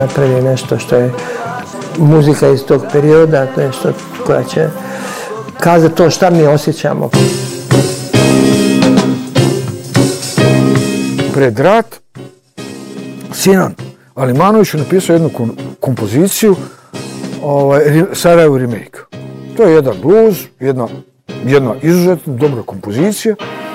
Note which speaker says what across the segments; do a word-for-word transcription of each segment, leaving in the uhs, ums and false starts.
Speaker 1: napravi nešto što je muzika iz tog perioda, nešto koja će kazati to šta mi osjećamo.
Speaker 2: Pred rat Sinan Alimanović je napisao jednu kompoziciju ovaj, Sarajevo remake. To je jedan blues, jedna, jedna izuzetno dobra kompozicija.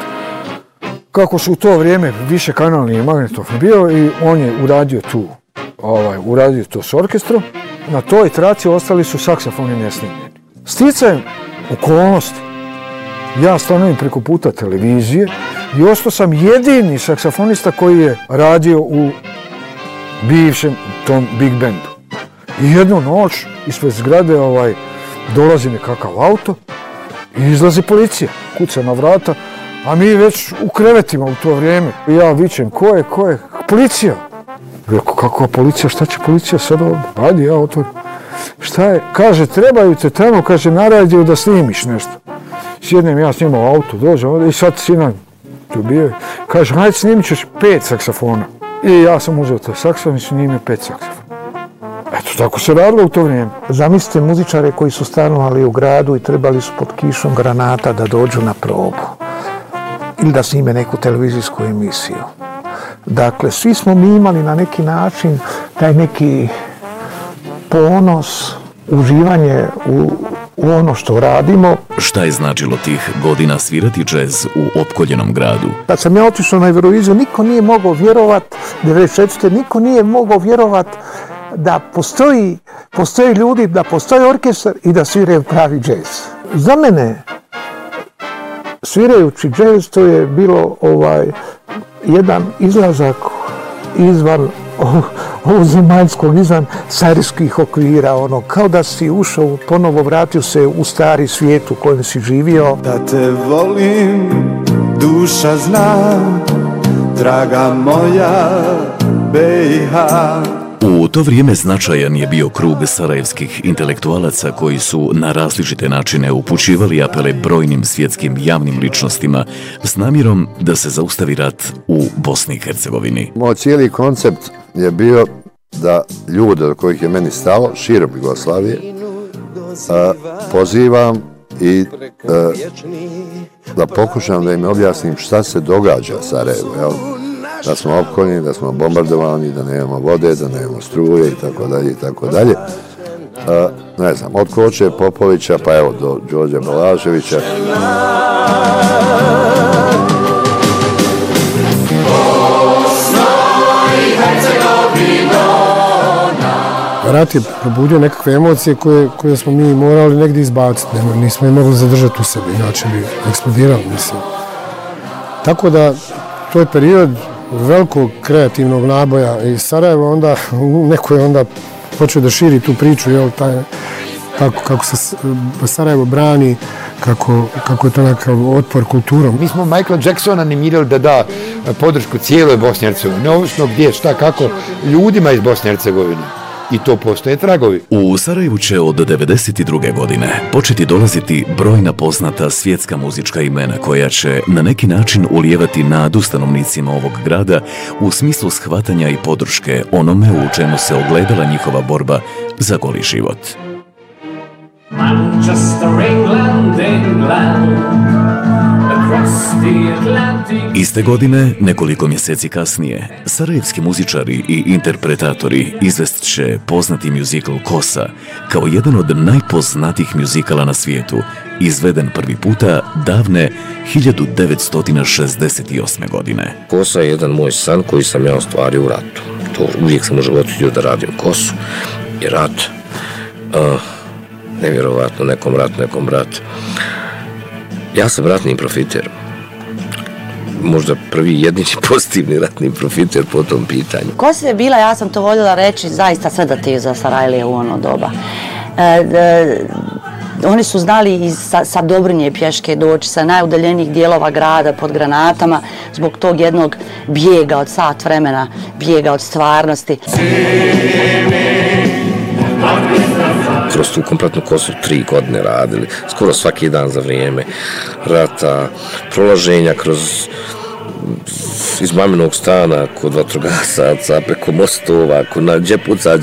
Speaker 2: Kako su u to vrijeme više kanalni magnetofon bio i on je uradio tu, ovaj, uradio to s orkestrom. Na toj traci ostali su saksofoni nesnimljeni. Sticajem okolnosti, ja stanujem preko puta televizije i ostao sam jedini saksofonista koji je radio u bivšem tom big bandu. I jednu noć ispred zgrade ovaj, dolazi nekakav auto i izlazi policija, kuca na vrata, a mi već u krevetima u to vrijeme. I ja vičem, ko je, ko je? Policija! Rekao, kakva policija, šta će policija sad ovdje? Ajde, ja otvorim. Šta je? Kaže, trebaju te tamo, kaže, na radiju da snimiš nešto. Sjednem ja s njima u auto, dođem ovdje i sad Sinan tu bio. Kaže, hajde snimit ćeš pet saksofona. I ja sam uzeo taj saksofon i snimio pet saksofona. Eto, tako se radilo u to vrijeme.
Speaker 3: Zamislite muzičare koji su stanovali u gradu i trebali su pod kišom granata da dođu na probu. Ili da snime neku televizijsku emisiju. Dakle, svi smo mi imali na neki način taj neki ponos, uživanje u, u ono što radimo.
Speaker 4: Šta je značilo tih godina svirati džez u opkoljenom gradu?
Speaker 3: Kad sam ja otišao na Euroviziju, niko nije mogao vjerovat, devedeset četvrte niko nije mogao vjerovat da postoji, postoji ljudi, da postoji orkestar i da sviraju pravi džez. Za mene, svirajući džez, to je bilo ovaj, jedan izlazak izvan ovozemaljskog, izvan carinskih okvira, ono, kao da si ušao, ponovo vratio se u stari svijet u kojem si živio.
Speaker 5: Da te volim, duša zna, draga moja be i ha.
Speaker 4: U to vrijeme značajan je bio krug sarajevskih intelektualaca koji su na različite načine upućivali apele brojnim svjetskim javnim ličnostima s namjerom da se zaustavi rat u Bosni i Hercegovini.
Speaker 6: Moj cijeli koncept je bio da ljude do kojih je meni stalo, širom Jugoslavije, a, pozivam i a, da pokušam da im objasnim šta se događa u Sarajevu. Jel? Da smo opkoljeni, da smo bombardovani, da nemamo vode, da nemamo struje i tako dalje i tako dalje. Ne znam, od Koče Popovića pa evo do Đorđa Balaševića.
Speaker 2: Rat je probudio nekakve emocije koje, koje smo mi morali negdje izbaciti, nismo je mogli zadržati u sebi, inače bi eksplodirali, mislim. Tako da, to je period velikog kreativnog naboja iz Sarajeva, onda neko je onda počeo da širi tu priču, jel, taj, kako, kako se Sarajevo brani, kako, kako je to nekakav otpor kulturom.
Speaker 7: Mi smo Michaela Jacksona animirali da da podršku cijeloj Bosni i Hercegovini, neovisno gdje, šta, kako, ljudima iz Bosne i Hercegovine. I to postoje tragovi.
Speaker 4: U Sarajevu će od devedeset druge godine početi dolaziti brojna poznata svjetska muzička imena koja će na neki način ulijevati nadu stanovnicima ovog grada u smislu shvatanja i podrške onome u čemu se ogledala njihova borba za goli život. Manchester, England, England, across the Atlantic. Iste godine, nekoliko mjeseci kasnije, sarajevski muzičari i interpretatori izvest će poznati mjuzikl Kosa kao jedan od najpoznatijih mjuzikala na svijetu, izveden prvi puta davne hiljadu devetsto šezdeset osme. godine.
Speaker 8: Kosa je jedan moj san koji sam ja ostvario u ratu. To uvijek sam u životu htio da radim Kosu i rat. Uh, nevjerovatno, nekom rat, nekom rat. Ja sam ratni profiter. Možda prvi jedini pozitivni ratni profiter po tom pitanju.
Speaker 9: Kosa je bila, ja sam to voljela reći, zaista sedativ za Sarajlije u ono doba. E, e, oni su znali i sa, sa Dobrinje pješke doći, sa najudaljenijih dijelova grada pod granatama, zbog tog jednog bijega od sat vremena, bijega od stvarnosti.
Speaker 8: Kroz tu kompletnu Kosu tri godine radili, skoro svaki dan za vrijeme rata, prolaženja kroz iz maminog stana kod vatrogasaca, preko mostova, kod na gdje puca,